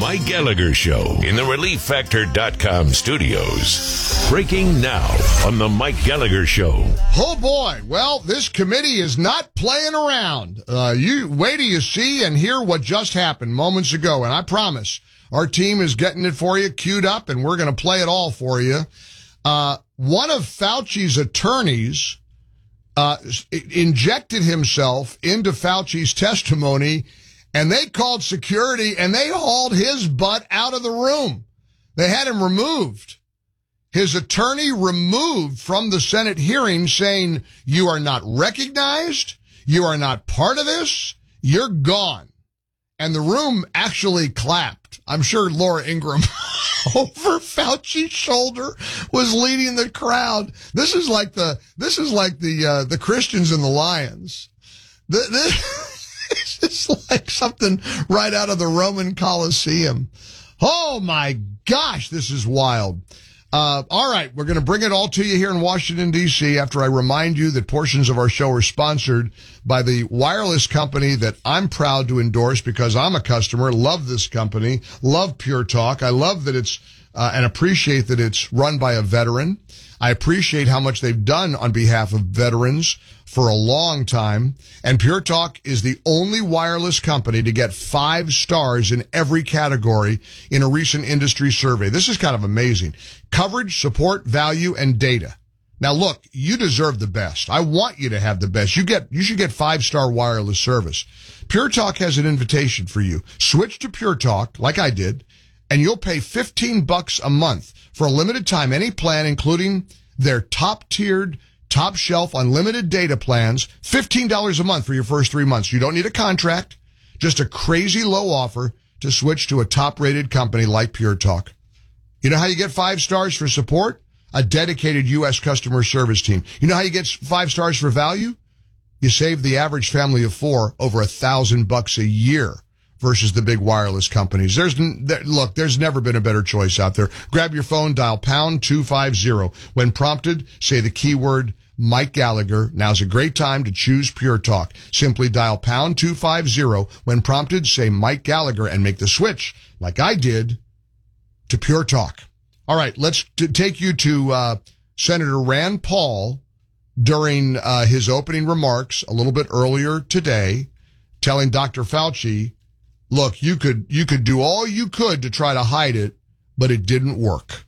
Mike Gallagher Show in the ReliefFactor.com studios. Breaking now on the Mike Gallagher Show. Oh boy, well, this committee is not playing around. You wait till you see and hear what just happened moments ago, and I promise our team is getting it for you queued up, and we're going to play it all for you. One of Fauci's attorneys injected himself into Fauci's testimony, and they called security, and they hauled his butt out of the room. They had him removed. His attorney removed from the Senate hearing, saying, you are not recognized, you are not part of this, you're gone. And the room actually clapped. I'm sure Laura Ingraham over Fauci's shoulder was leading the crowd. This is like the Christians and the Lions. This is like something right out of the Roman Colosseum. Oh my gosh, this is wild. All right, we're going to bring it all to you here in Washington, D.C. after I remind you that portions of our show are sponsored by the wireless company that I'm proud to endorse because I'm a customer, love this company, love Pure Talk. I love that it's and appreciate that it's run by a veteran. I appreciate how much they've done on behalf of veterans for a long time. And Pure Talk is the only wireless company to get 5 stars in every category in a recent industry survey. This is kind of amazing. Coverage, support, value, and data. Now look, you deserve the best. I want you to have the best. You should get 5-star wireless service. Pure Talk has an invitation for you. Switch to Pure Talk, like I did, and you'll pay $15 a month for a limited time, any plan, including their top-tiered, top-shelf, unlimited data plans, $15 a month for your first 3 months. You don't need a contract, just a crazy low offer to switch to a top-rated company like Pure Talk. You know how you get 5 stars for support? A dedicated U.S. customer service team. You know how you get 5 stars for value? You save the average family of 4 over $1,000 a year versus the big wireless companies. There's never been a better choice out there. Grab your phone, dial pound 250. When prompted, say the keyword Mike Gallagher. Now's a great time to choose Pure Talk. Simply dial pound 250. When prompted, say Mike Gallagher and make the switch, like I did, to Pure Talk. All right, let's take you to Senator Rand Paul during his opening remarks a little bit earlier today, telling Dr. Fauci, look, you could do all you could to try to hide it, but it didn't work.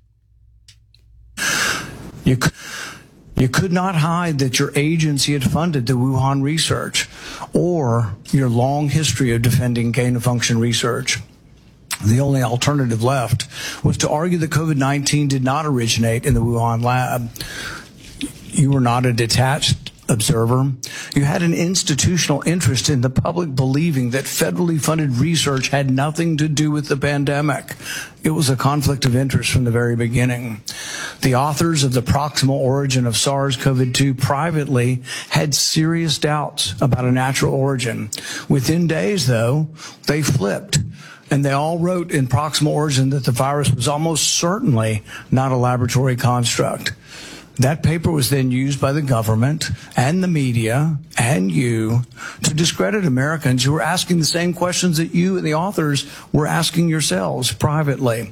You could not hide that your agency had funded the Wuhan research or your long history of defending gain-of-function research. The only alternative left was to argue that COVID-19 did not originate in the Wuhan lab. You were not a detached observer. You had an institutional interest in the public believing that federally funded research had nothing to do with the pandemic. It was a conflict of interest from the very beginning. The authors of the proximal origin of SARS-CoV-2 privately had serious doubts about a natural origin. Within days, though, they flipped. And they all wrote in proximal origin that the virus was almost certainly not a laboratory construct. That paper was then used by the government and the media and you to discredit Americans who were asking the same questions that you and the authors were asking yourselves privately.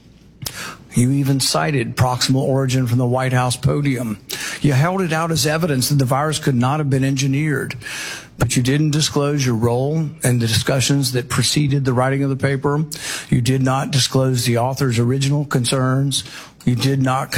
You even cited proximal origin from the White House podium. You held it out as evidence that the virus could not have been engineered. But you didn't disclose your role in the discussions that preceded the writing of the paper. You did not disclose the author's original concerns. You did not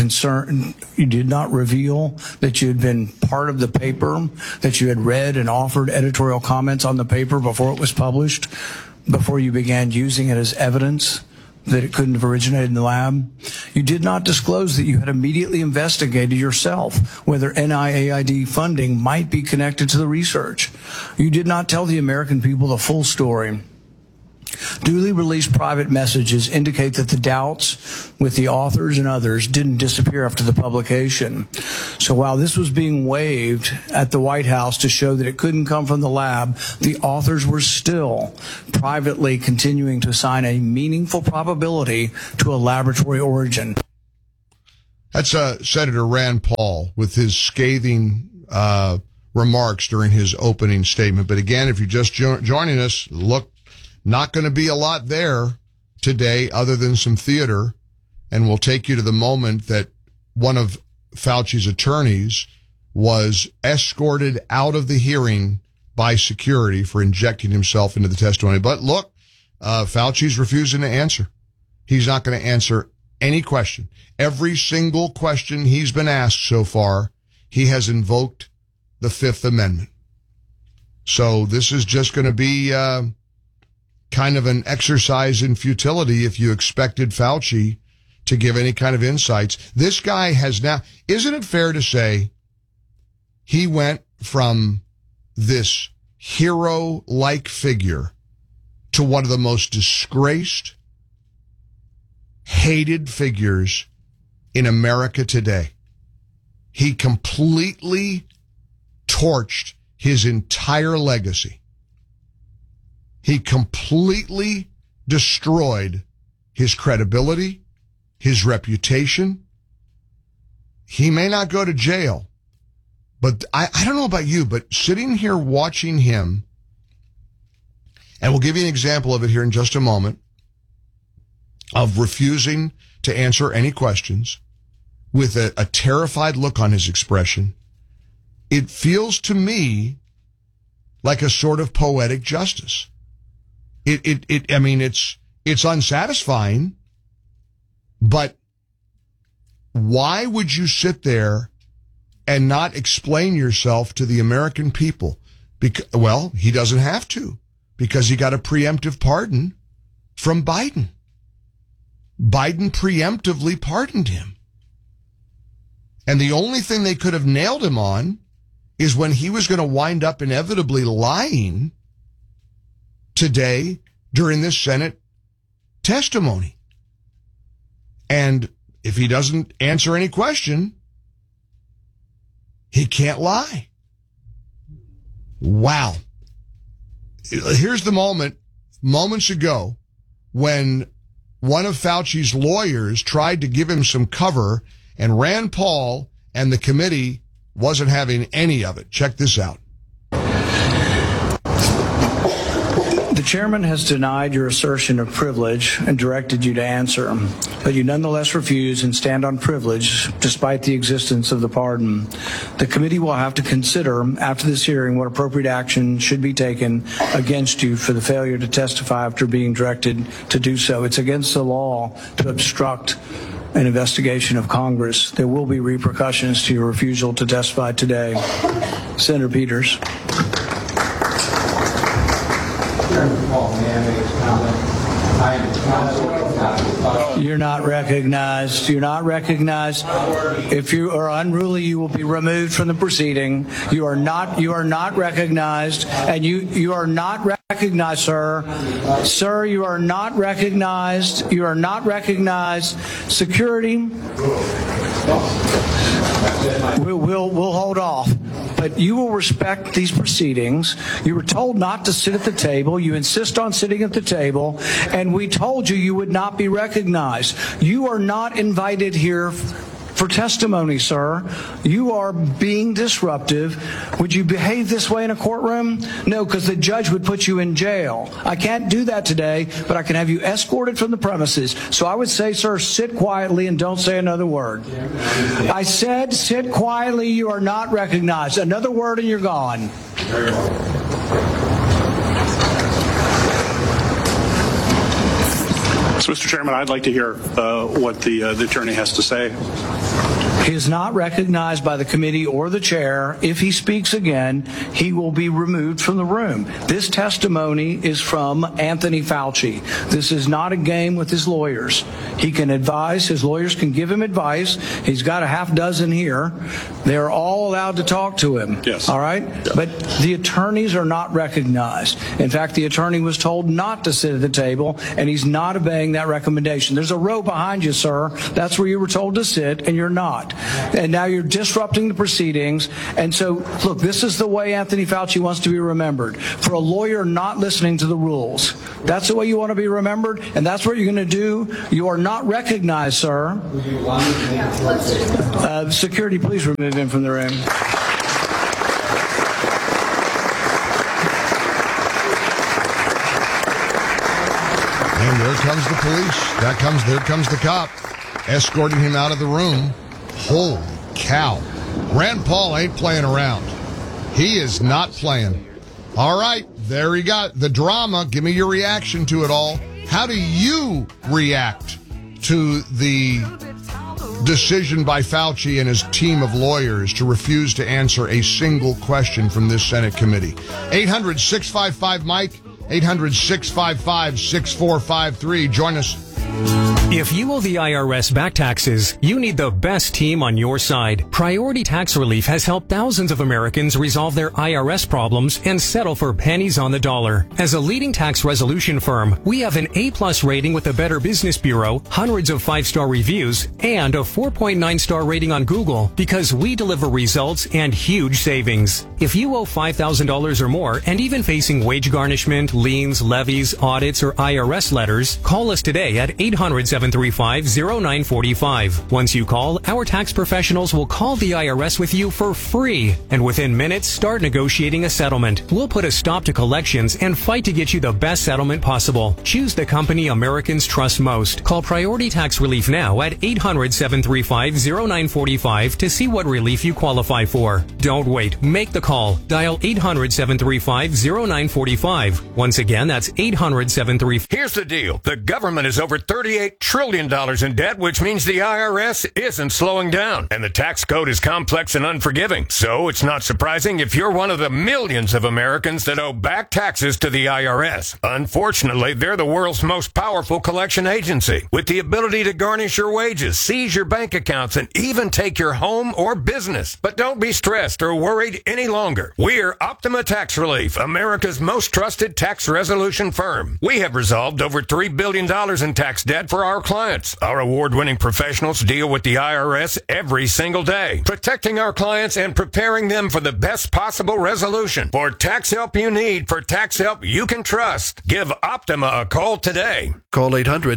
reveal that you had been part of the paper, that you had read and offered editorial comments on the paper before it was published, before you began using it as evidence that it couldn't have originated in the lab. You did not disclose that you had immediately investigated yourself whether NIAID funding might be connected to the research. You did not tell the American people the full story. Duly released private messages indicate that the doubts with the authors and others didn't disappear after the publication. So while this was being waved at the White House to show that it couldn't come from the lab, the authors were still privately continuing to assign a meaningful probability to a laboratory origin. That's Senator Rand Paul with his scathing remarks during his opening statement. But again, if you're just joining us, look, not going to be a lot there. today other than some theater, and we'll take you to the moment that one of Fauci's attorneys was escorted out of the hearing by security for injecting himself into the testimony. But look, Fauci's refusing to answer. He's not going to answer any question. Every single question he's been asked so far, he has invoked the Fifth Amendment. So this is just going to be kind of an exercise in futility if you expected Fauci to give any kind of insights. This guy has now, isn't it fair to say he went from this hero-like figure to one of the most disgraced, hated figures in America today? He completely torched his entire legacy. He completely destroyed his credibility, his reputation. He may not go to jail, but I don't know about you, but sitting here watching him, and we'll give you an example of it here in just a moment, of refusing to answer any questions with a terrified look on his expression, it feels to me like a sort of poetic justice. I mean, it's unsatisfying, but why would you sit there and not explain yourself to the American people? Well, he doesn't have to, because he got a preemptive pardon from Biden. Biden preemptively pardoned him. And the only thing they could have nailed him on is when he was going to wind up inevitably lying today during this Senate testimony. And if he doesn't answer any question, he can't lie. Wow. Here's the moments ago, when one of Fauci's lawyers tried to give him some cover, and Rand Paul and the committee wasn't having any of it. Check this out. The chairman has denied your assertion of privilege and directed you to answer, but you nonetheless refuse and stand on privilege despite the existence of the pardon. The committee will have to consider after this hearing what appropriate action should be taken against you for the failure to testify after being directed to do so. It's against the law to obstruct an investigation of Congress. There will be repercussions to your refusal to testify today. Senator Peters. You're not recognized. You're not recognized. If you are unruly, you will be removed from the proceeding. You are not recognized, and you are not recognized, sir. Sir, you are not recognized. You are not recognized. Security. We'll hold off. But you will respect these proceedings. You were told not to sit at the table. You insist on sitting at the table. And we told you you would not be recognized. You are not invited here for testimony, sir. You are being disruptive. Would you behave this way in a courtroom? No, because the judge would put you in jail. I can't do that today, but I can have you escorted from the premises. So I would say, sir, sit quietly and don't say another word. I said sit quietly. You are not recognized. Another word and you're gone. So, Mr. Chairman, I'd like to hear what the attorney has to say. He is not recognized by the committee or the chair. If he speaks again, he will be removed from the room. This testimony is from Anthony Fauci. This is not a game with his lawyers. He can advise. His lawyers can give him advice. He's got a half dozen here. They're all allowed to talk to him. Yes. All right? Yeah. But the attorneys are not recognized. In fact, the attorney was told not to sit at the table, and he's not obeying that recommendation. There's a row behind you, sir. That's where you were told to sit, and you're not. And now you're disrupting the proceedings. And so, look, this is the way Anthony Fauci wants to be remembered. For a lawyer not listening to the rules. That's the way you want to be remembered, and that's what you're going to do. You are not recognized, sir. Security, please remove him from the room. And there comes the police. There comes the cop, escorting him out of the room. Holy cow. Rand Paul ain't playing around. He is not playing. All right, there you got the drama. Give me your reaction to it all. How do you react to the decision by Fauci and his team of lawyers to refuse to answer a single question from this Senate committee? 800-655-MIKE, 800-655-6453. Join us. If you owe the IRS back taxes, you need the best team on your side. Priority Tax Relief has helped thousands of Americans resolve their IRS problems and settle for pennies on the dollar. As a leading tax resolution firm, we have an A+ rating with the Better Business Bureau, hundreds of 5-star reviews, and a 4.9-star rating on Google because we deliver results and huge savings. If you owe $5,000 or more and even facing wage garnishment, liens, levies, audits, or IRS letters, call us today at 800-735-0945. Once you call, our tax professionals will call the IRS with you for free, and within minutes, start negotiating a settlement. We'll put a stop to collections and fight to get you the best settlement possible. Choose the company Americans trust most. Call Priority Tax Relief now at 800-735-0945 to see what relief you qualify for. Don't wait. Make the call. Dial 800-735-0945. Once again, that's 800-735. Here's the deal. The government is over $38 trillion in debt, which means the IRS isn't slowing down. And the tax code is complex and unforgiving. So it's not surprising if you're one of the millions of Americans that owe back taxes to the IRS. Unfortunately, they're the world's most powerful collection agency, with the ability to garnish your wages, seize your bank accounts, and even take your home or business. But don't be stressed or worried any longer. We're Optima Tax Relief, America's most trusted tax resolution firm. We have resolved over $3 billion in tax debt for our clients. Our award-winning professionals deal with the IRS every single day, protecting our clients and preparing them for the best possible resolution. For tax help you need, for tax help you can trust, give Optima a call today. Call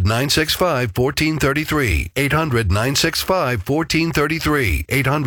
800-965-1433. 800-965-1433.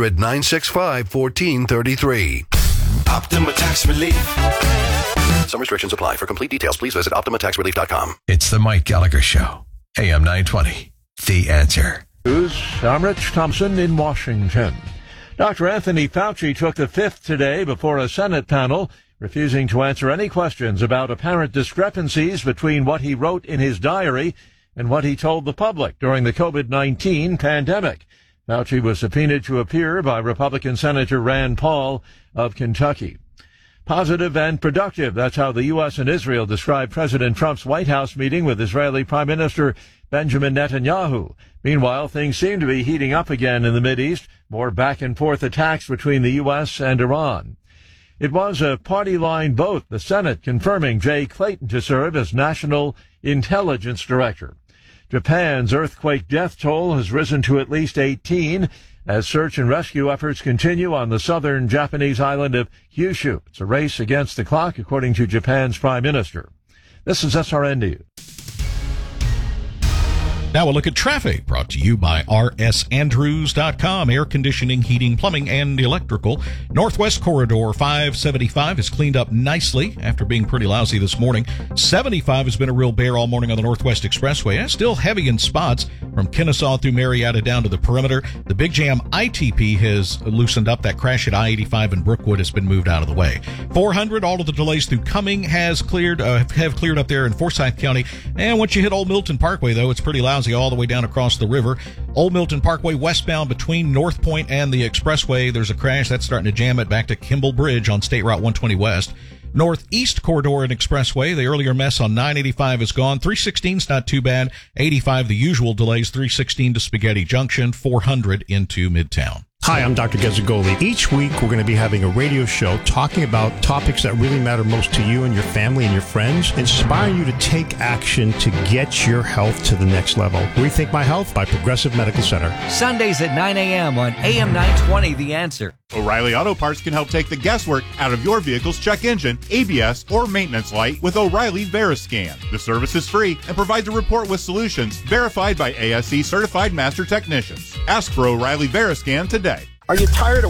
800-965-1433. Optima Tax Relief. Some restrictions apply. For complete details, please visit OptimaTaxRelief.com. It's the Mike Gallagher Show. AM 920. The Answer. I'm Rich Thompson in Washington. Dr. Anthony Fauci took the fifth today before a Senate panel, refusing to answer any questions about apparent discrepancies between what he wrote in his diary and what he told the public during the COVID-19 pandemic. Fauci was subpoenaed to appear by Republican Senator Rand Paul of Kentucky. Positive and productive. That's how the U.S. and Israel described President Trump's White House meeting with Israeli Prime Minister Benjamin Netanyahu. Meanwhile, things seem to be heating up again in the Mideast. More back-and-forth attacks between the U.S. and Iran. It was a party-line vote, the Senate confirming Jay Clayton to serve as National Intelligence Director. Japan's earthquake death toll has risen to at least 18 as search and rescue efforts continue on the southern Japanese island of Kyushu. It's a race against the clock, according to Japan's prime minister. This is SRN News. Now we'll look at traffic, brought to you by rsandrews.com. Air conditioning, heating, plumbing, and electrical. Northwest Corridor 575 is cleaned up nicely after being pretty lousy this morning. 75 has been a real bear all morning on the Northwest Expressway. And still heavy in spots from Kennesaw through Marietta down to the perimeter. The Big Jam ITP has loosened up. That crash at I-85 in Brookwood has been moved out of the way. 400, all of the delays through Cumming have cleared up there in Forsyth County. And once you hit Old Milton Parkway, though, it's pretty lousy all the way down across the river. Old Milton Parkway westbound between North Point and the Expressway, there's a crash that's starting to jam it back to Kimball Bridge on State Route 120 West. Northeast Corridor and Expressway, the earlier mess on 985 is gone. 316's not too bad. 85, the usual delays. 316 to Spaghetti Junction. 400 into Midtown. Hi, I'm Dr. Gezzagoli. Each week, we're going to be having a radio show talking about topics that really matter most to you and your family and your friends, inspiring you to take action to get your health to the next level. Rethink My Health by Progressive Medical Center. Sundays at 9 a.m. on AM 920, The Answer. O'Reilly Auto Parts can help take the guesswork out of your vehicle's check engine, ABS, or maintenance light with O'Reilly Veriscan. The service is free and provides a report with solutions verified by ASE certified master technicians. Ask for O'Reilly Veriscan today. Are you tired of